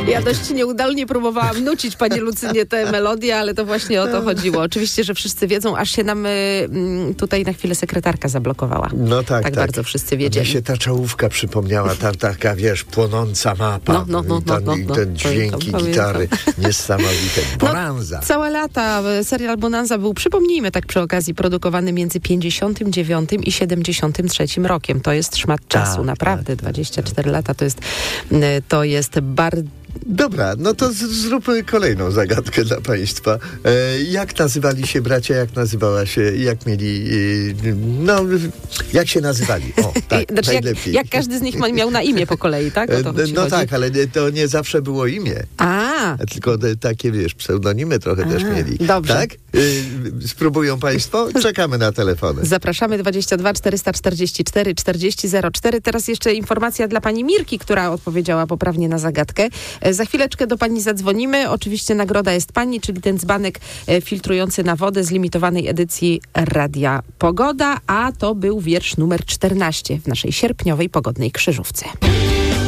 Ja dość nieudolnie próbowałam nucić pani Lucynie tę melodię, ale to właśnie o to chodziło. Oczywiście, że wszyscy wiedzą, aż się nam tutaj na chwilę sekretarka zablokowała. No tak, tak. Bardzo wszyscy wiedzieli. Mi się ta czołówka przypomniała, ta taka, wiesz, płonąca mapa. I ten dźwięki gitary niesamowite. Bonanza. Całe lata serial Bonanza był, przypomnijmy tak przy okazji, produkowany między 59 i 73 rokiem. To jest szmat czasu, naprawdę. 24 lata to jest bardzo... Dobra, no to zróbmy kolejną zagadkę dla państwa. Jak nazywali się bracia, jak nazywała się, jak mieli, jak się nazywali? O, tak, znaczy najlepiej. Jak każdy z nich miał na imię po kolei, tak? O to chodzi? Tak, ale to nie zawsze było imię. Tylko takie, wiesz, pseudonimy trochę też mieli. Dobrze. Tak? Spróbują państwo? Czekamy na telefony. Zapraszamy 22 444 4004. Teraz jeszcze informacja dla pani Mirki, która odpowiedziała poprawnie na zagadkę. Za chwileczkę do pani zadzwonimy. Oczywiście nagroda jest pani, czyli ten dzbanek filtrujący na wodę z limitowanej edycji Radia Pogoda, a to był wiersz numer 14 w naszej sierpniowej pogodnej krzyżówce.